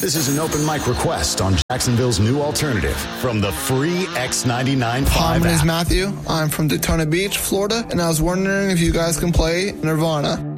This is an open mic request on Jacksonville's new alternative from the free X99.5 Hi, my name is app. Matthew. I'm from Daytona Beach, Florida, and I was wondering if you guys can play Nirvana.